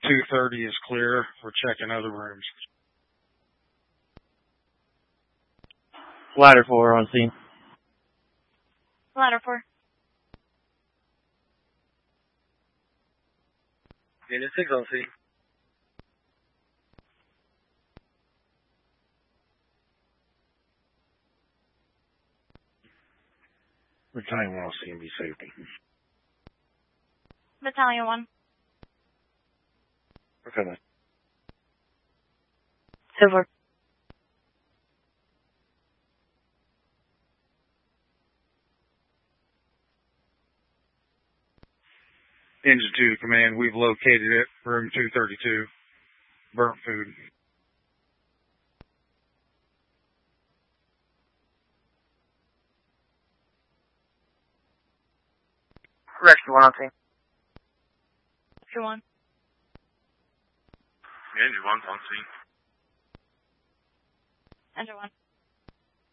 230 is clear. We're checking other rooms. Ladder 4 on scene. Ladder 4. Unit 6 on scene. Battalion 1 on CMB safety. Battalion 1. Okay. Silver. Engine 2 to command, we've located it, room 232, burnt food. Rescue 1 on scene. Rescue 1. Engine 1's on scene. Engine 1.